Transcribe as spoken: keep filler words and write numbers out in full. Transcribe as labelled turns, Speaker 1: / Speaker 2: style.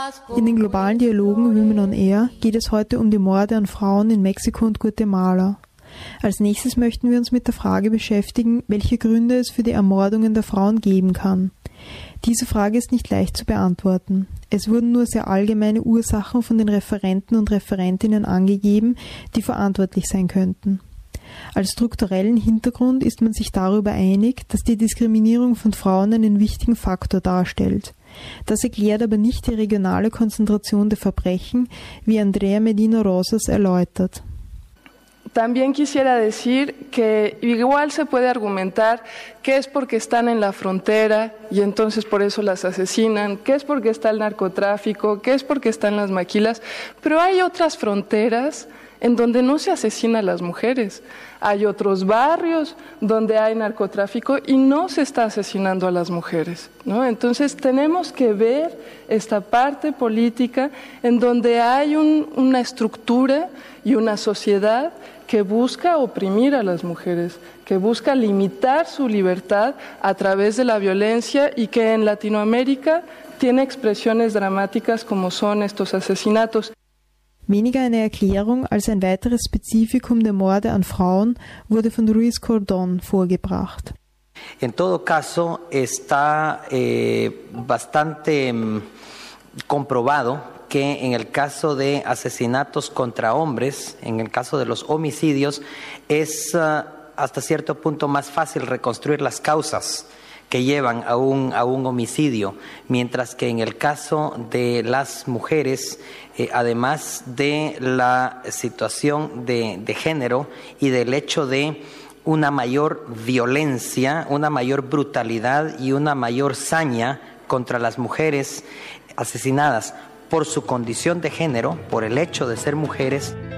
Speaker 1: In den globalen Dialogen Women on Air geht es heute um die Morde an Frauen in Mexiko und Guatemala. Als nächstes möchten wir uns mit der Frage beschäftigen, welche Gründe es für die Ermordungen der Frauen geben kann. Diese Frage ist nicht leicht zu beantworten. Es wurden nur sehr allgemeine Ursachen von den Referenten und Referentinnen angegeben, die verantwortlich sein könnten. Als strukturellen Hintergrund ist man sich darüber einig, dass die Diskriminierung von Frauen einen wichtigen Faktor darstellt. Das erklärt aber nicht die regionale Konzentration der Verbrechen, wie Andrea Medina Rosas erläutert.
Speaker 2: También quisiera decir que igual se puede argumentar que es porque están en la frontera y entonces por eso las asesinan, que es porque está el narcotráfico, que es porque están las maquilas, pero hay otras fronteras en donde no se asesina a las mujeres. Hay otros barrios donde hay narcotráfico y no se está asesinando a las mujeres, ¿no? Entonces tenemos que ver esta parte política en donde hay un, una estructura y una sociedad que busca oprimir a las mujeres, que busca limitar su libertad a través de la violencia y que en Latinoamérica tiene expresiones dramáticas como son estos asesinatos.
Speaker 1: Weniger eine Erklärung als ein weiteres Spezifikum der Morde an Frauen wurde von Ruiz Cordón vorgebracht.
Speaker 3: En todo caso, está eh, bastante mm, comprobado que en el caso de asesinatos contra hombres, en el caso de los homicidios, es uh, hasta cierto punto más fácil reconstruir las causas que llevan a un, a un homicidio, mientras que en el caso de las mujeres, eh, además de la situación de, de género y del hecho de una mayor violencia, una mayor brutalidad y una mayor saña contra las mujeres asesinadas por su condición de género, por el hecho de ser mujeres,